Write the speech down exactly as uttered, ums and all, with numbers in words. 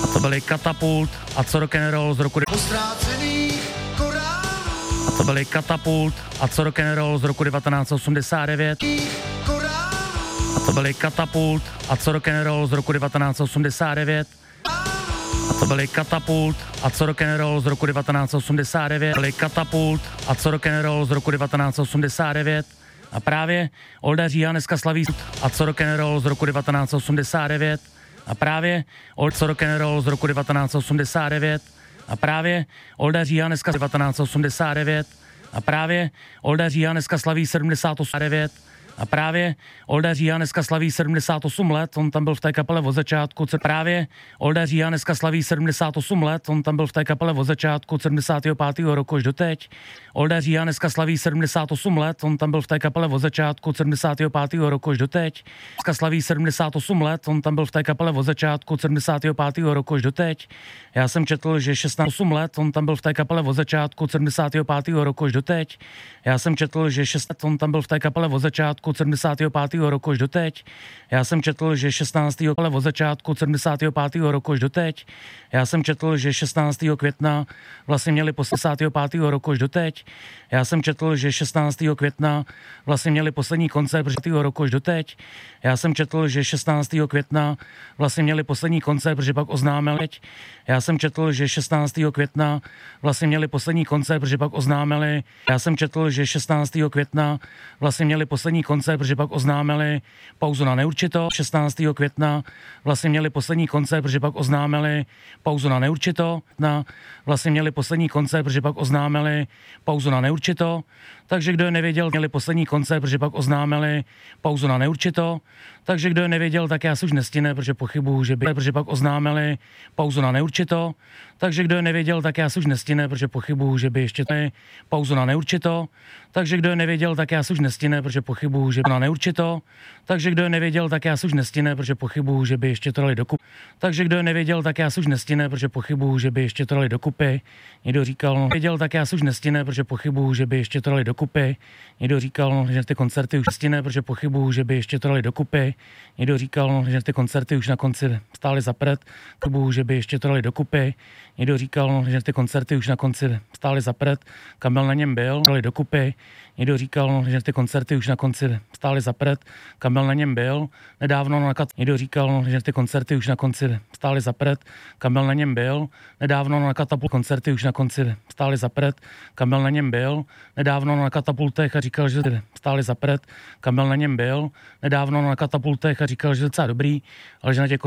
To byly Katapult a Co rock'n'roll z roku... A to byly Katapult a Co rock'n'roll z roku devatenáct osmdesát devět. A to byly Katapult a Co rock'n'roll z roku devatenáct osmdesát devět. A to byly Katapult a Co rock'n'roll z roku devatenáct osmdesát devět. Byly Katapult a Co rock'n'roll z roku devatenáct osmdesát devět. A právě Olda Říha dneska slaví a Co rock'n'roll z roku devatenáct osmdesát devět. A právě Olda Co rock'n'roll z roku devatenáct osmdesát devět. A právě Olda Říha dneska devatenáct osmdesát devět. A právě Olda Říha dneska slaví sedmdesát osm devět. A právě Olda Říha dneska slaví sedmdesát osm let, on tam byl v té kapele od začátku. Právě Olda Říha dneska slaví sedmdesát osm let, on tam byl v té kapele od začátku sedmdesátého pátého roku až doteď. Olda Říha dneska slaví sedmdesát osm let, on tam byl v té kapele od začátku sedmdesátého pátého roku až doteď. Dneska slaví sedmdesát osm let, on tam byl v té kapele od začátku sedmdesátého pátého roku až doteď. Já jsem četl, že šestnáct osm let, on tam byl v té kapele od začátku sedmdesátého pátého roku až doteď. Já jsem četl, že šest let, on tam byl v té kapele od začátku sedmdesátého pátého roku až doteď. Já jsem četl, že šestnáctého kapele od začátku sedmdesátého pátého roku až doteď. Já jsem četl, že šestnáctého května vlastně měli po sedmdesátého pátého roku až doteď. Já jsem četl, že šestnáctého května vlastně měli poslední koncert protože roku až doteď. Já jsem četl, že šestnáctého května vlastně měli poslední koncert, protože pak oznámili. Já jsem četl, že šestnáctého května vlastně měli poslední koncert, protože pak oznámili. Já jsem četl, že šestnáctého května vlastně měli poslední koncert, protože pak oznámili pauzu na neurčito. šestnáctého května vlastně měli poslední koncert, protože pak oznámili pauzu na neurčito. Na vlastně měli poslední koncert, protože pak oznámili pauzu na neurčito. Takže kdo je nevěděl, měli poslední koncert, protože pak oznámili pauzu na neurčito. Takže kdo je nevěděl, tak já si už nestihne, protože pochybuju, že by, protože pak oznámili pauzu na neurčito. Takže kdo je nevěděl, tak já si už nestihne, protože pochybuju, že by ještě pauzu na neurčito. Takže kdo je nevěděl, tak já si už nestihne, protože pochybuju, že by na neurčito. Takže kdo je nevěděl, tak já si už nestihne, protože pochybuju, že by ještě to dali dokup. Takže kdo je nevěděl, tak já si už nestihne, protože pochybuju, že by ještě to dali dokupy. Někdo říkal, no, věděl, tak já si už nestihne, protože pochybuju, že by ještě to dali dokupy. Někdo říkal, no, že ty koncerty už nestihne, protože pochybuju, že by ještě to dali dokupy. Někdo říkal, no, že ty koncerty už na konci stály za prd, pochybuju, že by ještě to dali dokupy. Někdo říkal, no, že ty koncerty už na konci stály za prd, Kamil na něm byl, dali dokupy. Někdo říkal, no, že ty koncerty už na konci stály za prd, Kamil na něm byl, nedávno na kat... Někdo říkal, no, že ty koncerty už na konci stály za prd, Kamil na něm byl, nedávno na Katapult koncerty už na konci stály za prd, Kamil na něm byl, nedávno na Katapultech a říkal, že stály za prd, Kamil na něm byl, nedávno na Katapultech a říkal, že je docela dobrý, ale že na těch